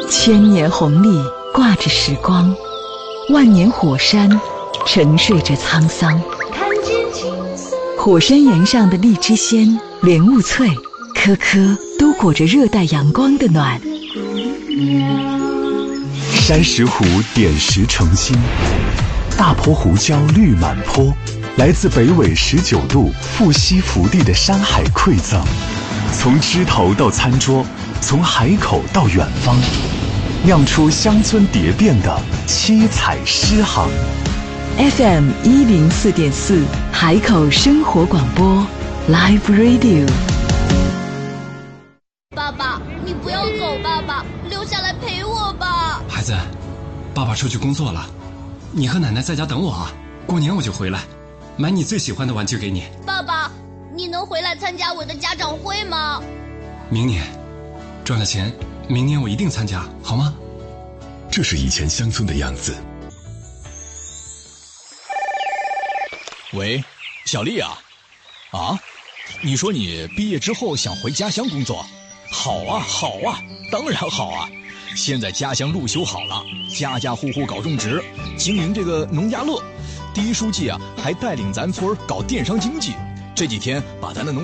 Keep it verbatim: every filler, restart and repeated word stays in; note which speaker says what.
Speaker 1: 千年红利挂着时光，万年火山沉睡着沧桑。火山岩上的荔枝鲜、莲雾脆，颗颗都裹着热带阳光的暖。
Speaker 2: 山石湖点石成金，大坡胡椒绿满坡，来自北纬十九度富硒福地的山海馈赠，从枝头到餐桌，从海口到远方，酿出乡村蝶变的七彩诗行。
Speaker 1: F M 一零四点四，海口生活广播 Live Radio。
Speaker 3: 爸爸，你不要走，爸爸，留下来陪我吧。
Speaker 4: 孩子，爸爸出去工作了，你和奶奶在家等我啊，过年我就回来，买你最喜欢的玩具给你。
Speaker 3: 爸爸，你能回来参加我的家长会吗？
Speaker 4: 明年赚了钱，明年我一定参加，好吗？
Speaker 5: 这是以前乡村的样子。
Speaker 6: 喂，小丽啊，啊，你说你毕业之后想回家乡工作？好啊，好啊，当然好啊！现在家乡路修好了，家家户户搞种植，经营这个农家乐。第一书记啊，还带领咱村搞电商经济。这几天把咱的农